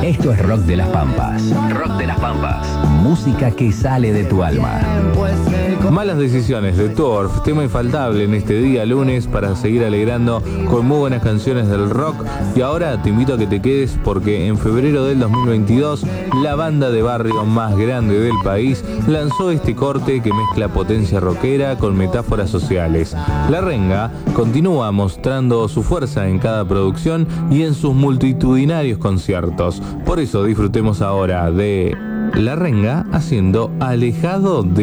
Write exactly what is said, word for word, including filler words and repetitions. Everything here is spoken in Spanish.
Esto es Rock de las Pampas. Rock de las Pampas. Música que sale de tu alma. Malas decisiones de Torf, tema infaltable en este día lunes para seguir alegrando con muy buenas canciones del rock. Y ahora te invito a que te quedes porque en febrero del dos mil veintidós la banda de barrio más grande del país lanzó este corte que mezcla potencia rockera con metáforas sociales. La Renga continúa mostrando su fuerza en cada producción y en sus multitudinarios conciertos. Por eso disfrutemos ahora de La Renga haciendo Alejado de